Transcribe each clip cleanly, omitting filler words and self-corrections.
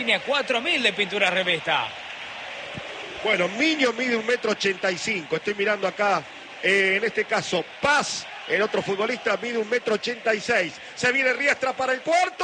Línea 4000 de pintura revesta. Bueno, Miño mide 1,85 m. Estoy mirando acá, en este caso, Paz, el otro futbolista, mide 1,86 m. Se viene Riestra para el cuarto.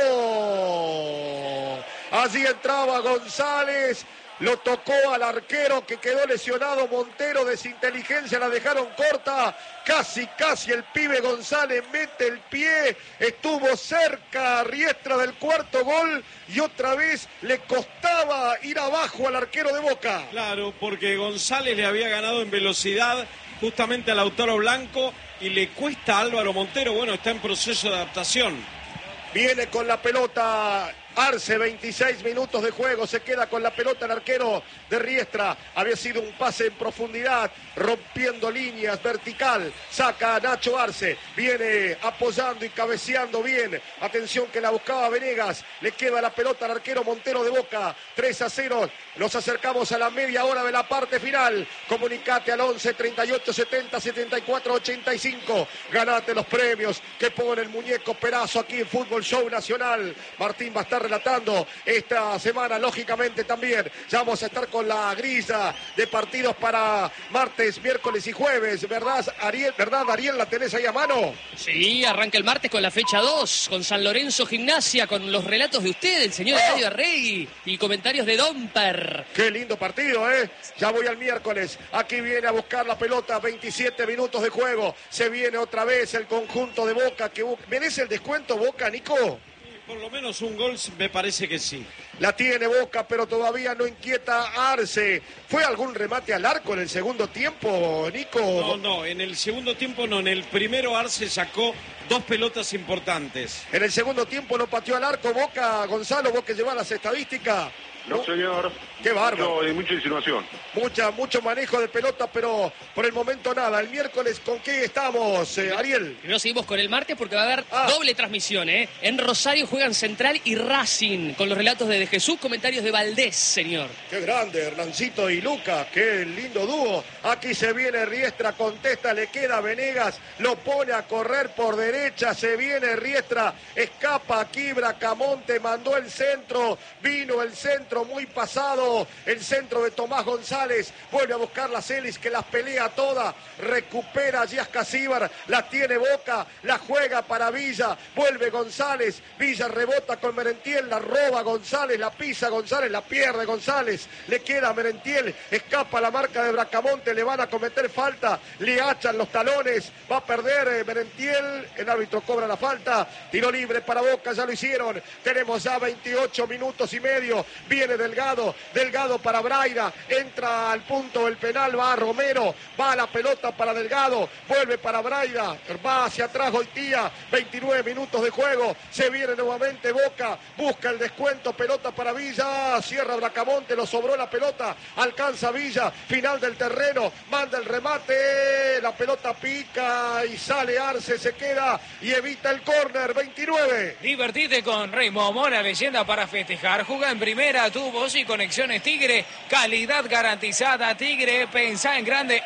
Allí entraba González. Lo tocó al arquero que quedó lesionado. Montero, desinteligencia, la dejaron corta. Casi el pibe González mete el pie. Estuvo cerca Riestra del cuarto gol y otra vez le costaba ir abajo al arquero de Boca. Claro, porque González le había ganado en velocidad justamente a Lautaro Blanco y le cuesta a Álvaro Montero. Bueno, está en proceso de adaptación. Viene con la pelota Arce, 26 minutos de juego, se queda con la pelota el arquero de Riestra. Había sido un pase en profundidad, rompiendo líneas, vertical. Saca a Nacho Arce, viene apoyando y cabeceando bien. Atención que la buscaba Venegas, le queda la pelota al arquero Montero de Boca. 3-0, nos acercamos a la media hora de la parte final. Comunicate al 11 38 70 74 85. Ganate los premios que pone el muñeco Perazo aquí en Fútbol Show Nacional. Martín va a estar relatando esta semana, lógicamente también. Ya vamos a estar con la grilla de partidos para martes, miércoles y jueves, ¿verdad, Ariel? ¿Verdad, Ariel? ¿La tenés ahí a mano? Sí, arranca el martes con la fecha 2, con San Lorenzo Gimnasia, con los relatos de usted, el señor Eladio Arregui, y comentarios de Domper. Qué lindo partido, ¿eh? Ya voy al miércoles. Aquí viene a buscar la pelota, 27 minutos de juego. Se viene otra vez el conjunto de Boca, que merece el descuento Boca, Nico. Por lo menos un gol me parece que sí. La tiene Boca, pero todavía no inquieta Arce. ¿Fue algún remate al arco en el segundo tiempo, Nico? No, en el segundo tiempo no. En el primero Arce sacó 2 pelotas importantes. En el segundo tiempo no pateó al arco Boca, Gonzalo, vos que llevas las estadísticas. No, señor. Qué bárbaro. Mucha insinuación. Mucho manejo de pelota, pero por el momento nada. El miércoles, ¿con qué estamos, Ariel? Primero seguimos con el martes porque va a haber doble transmisión, ¿eh? En Rosario juegan Central y Racing, con los relatos de Jesús, comentarios de Valdés, señor. Qué grande, Hernancito y Lucas, qué lindo dúo. Aquí se viene Riestra, contesta, le queda Venegas, lo pone a correr por derecha, se viene Riestra, escapa aquí Bracamonte, mandó el centro, vino el centro muy pasado, el centro de Tomás González, vuelve a buscar la Celis que las pelea todas, recupera allí Ascasíbar, la tiene Boca, la juega para Villa, vuelve González, Villa rebota con Merentiel, la roba González, la pisa González, la pierde González, le queda a Merentiel, escapa la marca de Bracamonte, le van a cometer falta, le hachan los talones, va a perder Merentiel, el árbitro cobra la falta, tiro libre para Boca, ya lo hicieron, tenemos ya 28 minutos y medio, viene Delgado para Braida, entra al punto del penal, va Romero, va la pelota para Delgado, vuelve para Braida, va hacia atrás Goitía, 29 minutos de juego, se viene nuevamente Boca, busca el descuento, pelota para Villa, cierra Bracamonte, lo sobró la pelota, alcanza Villa, final del terreno, manda el remate, la pelota pica y sale Arce, se queda y evita el córner, 29. Divertite con Raymond Mora, leyenda para festejar, juega en primera, tu voz y conexiones Tigre, calidad garantizada Tigre, pensá en grande,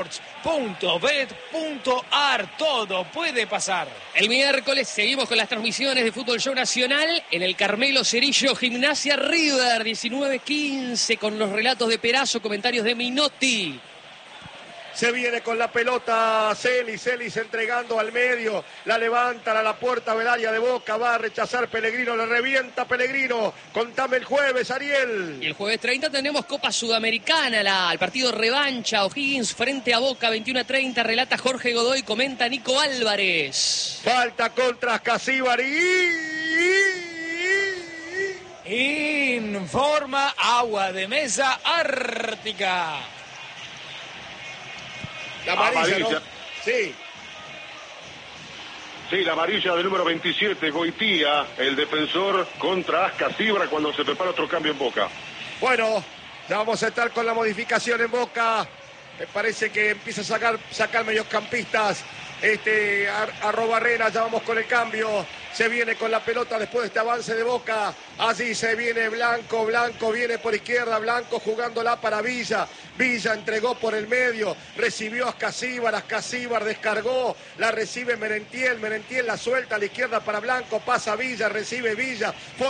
sports.bet.ar, todo puede pasar. El miércoles seguimos con las transmisiones de Fútbol Show Nacional en el Carmelo Cerillo, Gimnasia River, 19:15, con los relatos de Perazo, comentarios de Minotti. Se viene con la pelota Celis entregando al medio, la levanta a la puerta del área de Boca, va a rechazar Pellegrino, le revienta Pellegrino. Contame el jueves, Ariel. Y el jueves 30 tenemos Copa Sudamericana, el partido revancha, O'Higgins frente a Boca, 21:30, relata Jorge Godoy, comenta Nico Álvarez. Falta contra Ascasíbar Informa Agua de Mesa Ártica. La amarilla, ¿no? Sí. Sí, la amarilla del número 27, Goitía, el defensor contra Ascasíbar cuando se prepara otro cambio en Boca. Bueno, ya vamos a estar con la modificación en Boca. Me parece que empieza a sacar mediocampistas. Arrobarrena, ya vamos con el cambio. Se viene con la pelota después de este avance de Boca. Así se viene Blanco viene por izquierda, Blanco jugándola para Villa. Villa entregó por el medio, recibió a Ascasíbar descargó, la recibe Merentiel la suelta a la izquierda para Blanco, pasa Villa, recibe Villa.